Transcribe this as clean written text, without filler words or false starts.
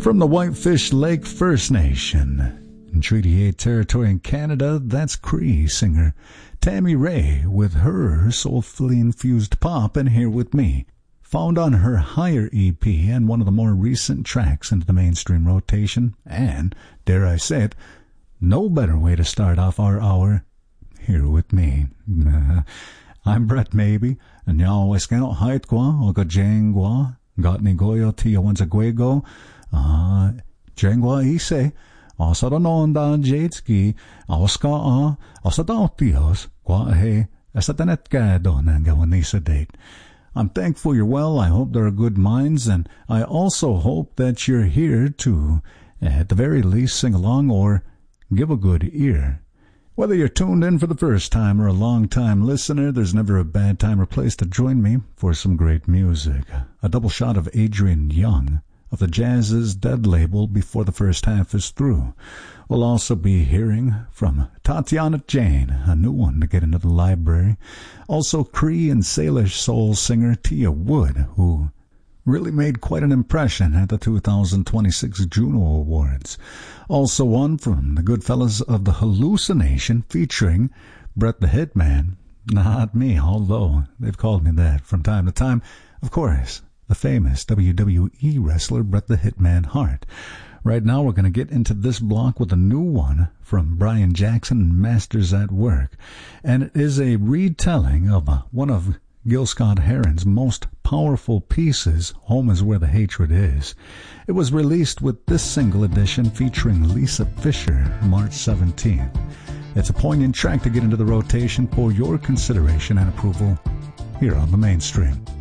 From the Whitefish Lake First Nation, in Treaty 8 territory in Canada, that's Cree singer Tammy Rae with her soulfully infused pop and Here With Me, found on her Higher EP and one of the more recent tracks into the mainstream rotation, and, dare I say it, no better way to start off our hour, Here With Me. I'm Brett Maybe, and y'all weskano haitqua o gajengwa, got ni goyo tia wanza guego, jengwa ise, osarononda jetski, oska osadatios, qua he, esatanet gado nangawanisa date. I'm thankful you're well. I hope there are good minds, and I also hope that you're here to, at the very least, sing along or give a good ear. Whether you're tuned in for the first time or a long-time listener, there's never a bad time or place to join me for some great music. A double shot of Adrian Young of the Jazz's Dead label before the first half is through. We'll also be hearing from Tatiana Jane, a new one to get into the library. Also Cree and Salish soul singer Tia Wood, who really made quite an impression at the 2026 Juno Awards. Also one from the good fellas of The Hallucination featuring Brett the Hitman. Not me, although they've called me that from time to time. Of course, the famous WWE wrestler Bret the Hitman Hart. Right now we're going to get into this block with a new one from Brian Jackson and Masters at Work. And it is a retelling of one of Gil Scott-Heron's most powerful pieces, Home Is Where the Hatred Is. It was released with this single edition featuring Lisa Fischer March 17th. It's a poignant track to get into the rotation for your consideration and approval here on the Mainstream.